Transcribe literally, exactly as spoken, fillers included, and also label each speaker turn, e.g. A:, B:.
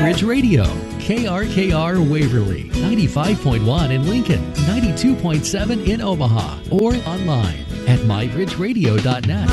A: MyBridge Radio. K R K R Waverly, ninety-five point one in Lincoln, ninety-two point seven in Omaha, or online at my bridge radio dot net.